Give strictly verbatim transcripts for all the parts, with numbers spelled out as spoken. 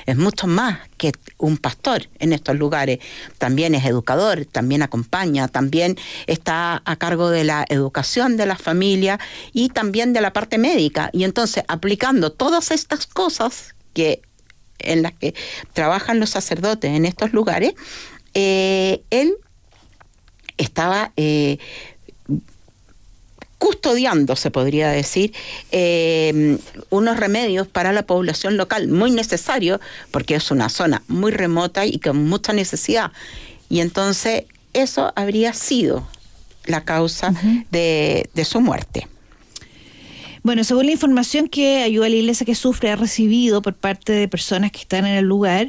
es mucho más que un pastor en estos lugares. También es educador, también acompaña, también está a cargo de la educación de la familia y también de la parte médica. Y entonces, aplicando todas estas cosas que en las que trabajan los sacerdotes en estos lugares, eh, él estaba eh, custodiando, se podría decir, eh, unos remedios para la población local, muy necesarios, porque es una zona muy remota y con mucha necesidad. Y entonces eso habría sido la causa uh-huh. de, de su muerte. Bueno, según la información que Ayuda a la Iglesia que Sufre ha recibido por parte de personas que están en el lugar,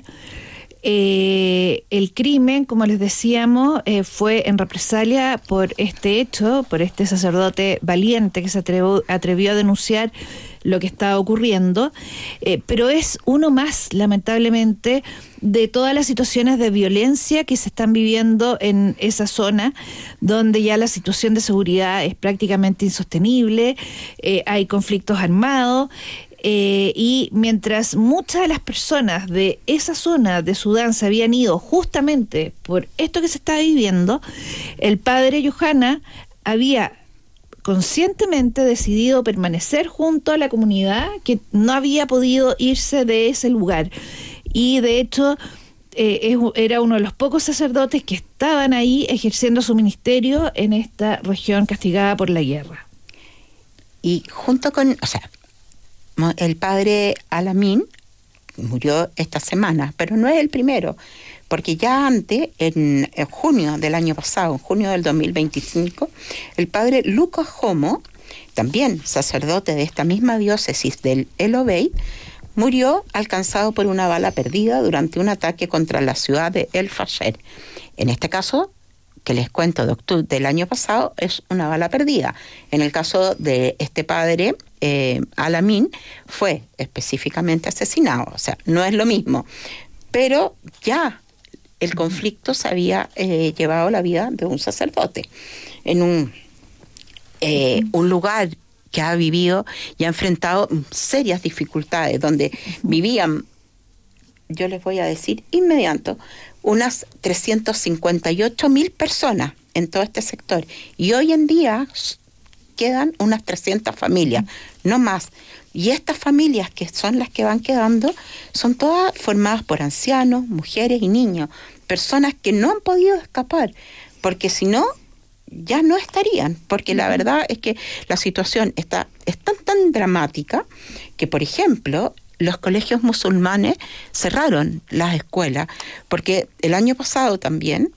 Eh, el crimen, como les decíamos, eh, fue en represalia por este hecho, por este sacerdote valiente que se atrevo, atrevió a denunciar lo que estaba ocurriendo, eh, pero es uno más, lamentablemente, de todas las situaciones de violencia que se están viviendo en esa zona, donde ya la situación de seguridad es prácticamente insostenible, eh, hay conflictos armados. Eh, y mientras muchas de las personas de esa zona de Sudán se habían ido justamente por esto que se está viviendo, el padre Yohana había conscientemente decidido permanecer junto a la comunidad que no había podido irse de ese lugar. Y de hecho eh, es, era uno de los pocos sacerdotes que estaban ahí ejerciendo su ministerio en esta región castigada por la guerra. Y junto con, o sea, el padre Al-Amin murió esta semana, pero no es el primero, porque ya antes, en, en junio del año pasado, en junio del dos mil veinticinco, el padre Lucas Homo, también sacerdote de esta misma diócesis del El Obeid, murió alcanzado por una bala perdida durante un ataque contra la ciudad de El Fasher. En este caso, que les cuento de octubre del año pasado, es una bala perdida. En el caso de este padre, eh, Al-Amin, fue específicamente asesinado. O sea, no es lo mismo. Pero ya el conflicto se había eh, llevado la vida de un sacerdote en un, eh, un lugar que ha vivido y ha enfrentado serias dificultades, donde vivían, yo les voy a decir inmediato, unas trescientas cincuenta y ocho mil personas en todo este sector. Y hoy en día quedan unas trescientas familias, no más. Y estas familias, que son las que van quedando, son todas formadas por ancianos, mujeres y niños, personas que no han podido escapar, porque si no, ya no estarían, porque la verdad es que la situación está, es tan, tan dramática que, por ejemplo, los colegios musulmanes cerraron las escuelas, porque el año pasado también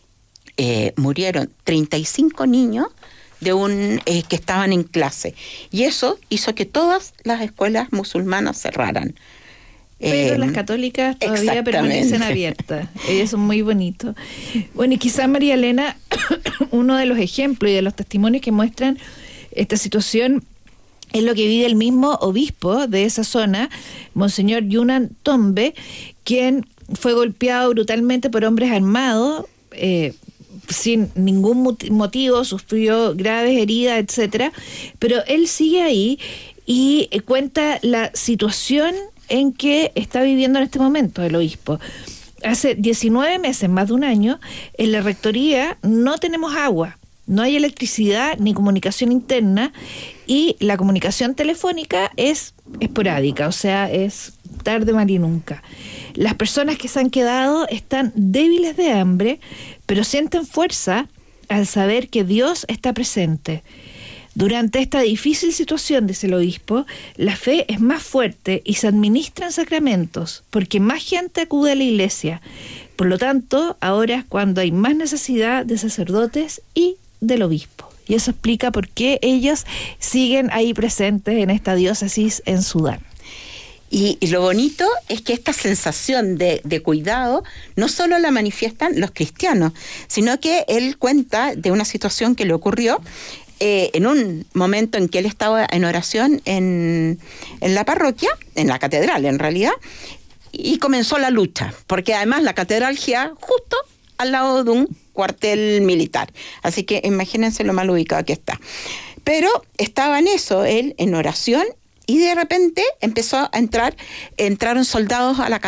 eh, murieron treinta y cinco niños de un eh, que estaban en clase, y eso hizo que todas las escuelas musulmanas cerraran. Pero eh, las católicas todavía permanecen abiertas. Eso es muy bonito. Bueno, y quizás, María Elena, uno de los ejemplos y de los testimonios que muestran esta situación es lo que vive el mismo obispo de esa zona, Monseñor Yunan Tombe, quien fue golpeado brutalmente por hombres armados, eh, sin ningún motivo, sufrió graves heridas, etcétera, pero él sigue ahí y eh, cuenta la situación en que está viviendo en este momento el obispo. Hace diecinueve meses, más de un año, en la rectoría no tenemos agua. No hay electricidad ni comunicación interna y la comunicación telefónica es esporádica, o sea, es tarde, mal y nunca. Las personas que se han quedado están débiles de hambre, pero sienten fuerza al saber que Dios está presente. Durante esta difícil situación, dice el obispo, la fe es más fuerte y se administran sacramentos porque más gente acude a la iglesia. Por lo tanto, ahora es cuando hay más necesidad de sacerdotes y del obispo. Y eso explica por qué ellos siguen ahí presentes en esta diócesis en Sudán. Y, y lo bonito es que esta sensación de, de cuidado no solo la manifiestan los cristianos, sino que él cuenta de una situación que le ocurrió eh, en un momento en que él estaba en oración en, en la parroquia, en la catedral en realidad, y comenzó la lucha, porque además la catedral gira justo al lado de un cuartel militar. Así que imagínense lo mal ubicado que está. Pero estaba en eso, él en oración, y de repente empezó a entrar, entraron soldados a la